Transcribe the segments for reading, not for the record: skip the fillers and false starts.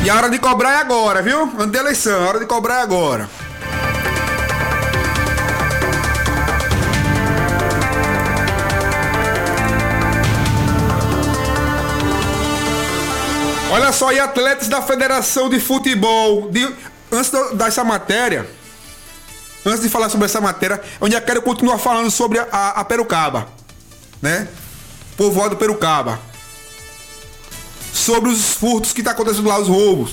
E a hora de cobrar é agora, viu? Ano de eleição, a hora de cobrar é agora. Olha só, e atletas da Federação de Futebol. Antes dessa matéria, antes de falar sobre essa matéria, eu ainda quero continuar falando sobre a Perucaba, né? Povoado Perucaba. Sobre os furtos que está acontecendo lá, os roubos.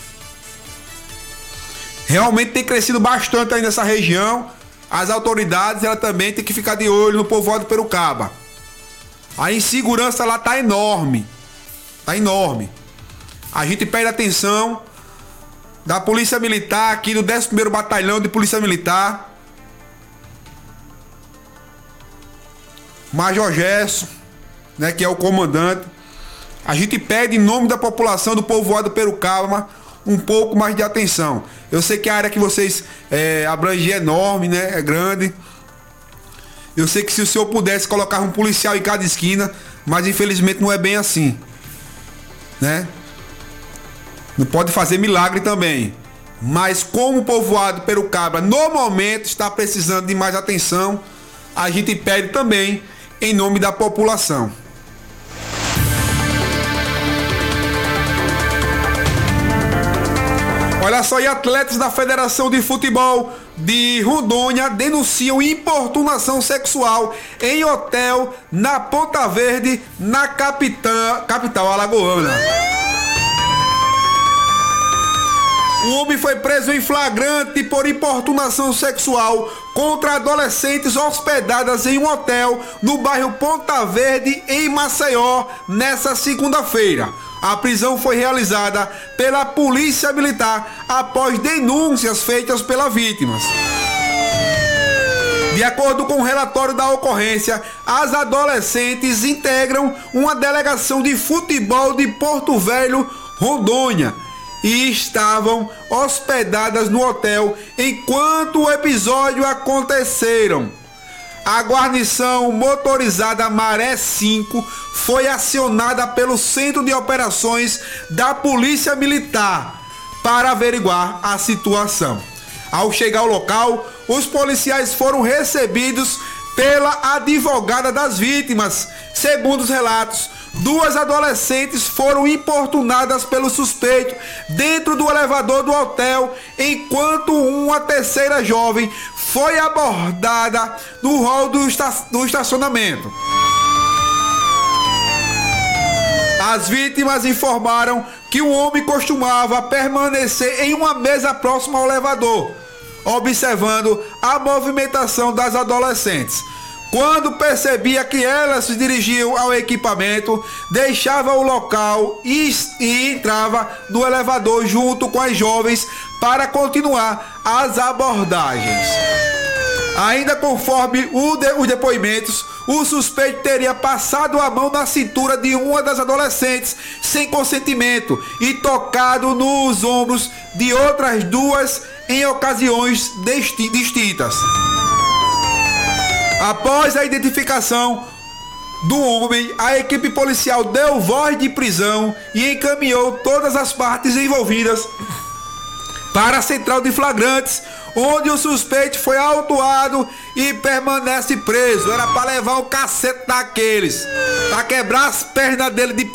Realmente tem crescido bastante aí nessa região. As autoridades, ela também tem que ficar de olho no povoado Perucaba. A insegurança lá tá enorme. Tá enorme. A gente pede atenção da Polícia Militar, aqui do 11º Batalhão de Polícia Militar. Major Gerson, né, que é o comandante. A gente pede em nome da população do povoado Perucaba um pouco mais de atenção. Eu sei que a área que vocês abrangem é enorme, né, é grande. Eu sei que se o senhor pudesse colocar um policial em cada esquina, mas infelizmente não é bem assim, né? Não pode fazer milagre também. Mas como o povoado Perucaba no momento está precisando de mais atenção, a gente pede também em nome da população. Olha só, e atletas da Federação de Futebol de Rondônia denunciam importunação sexual em hotel na Ponta Verde, na capital alagoana. O homem foi preso em flagrante por importunação sexual contra adolescentes hospedadas em um hotel no bairro Ponta Verde, em Maceió, nessa segunda-feira. A prisão foi realizada pela Polícia Militar após denúncias feitas pelas vítimas. De acordo com o relatório da ocorrência, as adolescentes integram uma delegação de futebol de Porto Velho, Rondônia, e estavam hospedadas no hotel enquanto o episódio aconteceram. A guarnição motorizada Maré 5 foi acionada pelo Centro de Operações da Polícia Militar para averiguar a situação. Ao chegar ao local, os policiais foram recebidos pela advogada das vítimas. Segundo os relatos, 2 adolescentes foram importunadas pelo suspeito dentro do elevador do hotel, enquanto uma terceira jovem foi abordada no hall do estacionamento. As vítimas informaram que o homem costumava permanecer em uma mesa próxima ao elevador, observando a movimentação das adolescentes. Quando percebia que elas se dirigiam ao equipamento, deixava o local e entrava no elevador junto com as jovens para continuar as abordagens. Ainda conforme os depoimentos, o suspeito teria passado a mão na cintura de uma das adolescentes sem consentimento e tocado nos ombros de outras 2 em ocasiões distintas. Após a identificação do homem, a equipe policial deu voz de prisão e encaminhou todas as partes envolvidas para a central de flagrantes, onde o suspeito foi autuado e permanece preso. Era para levar um cacete daqueles, para quebrar as pernas dele de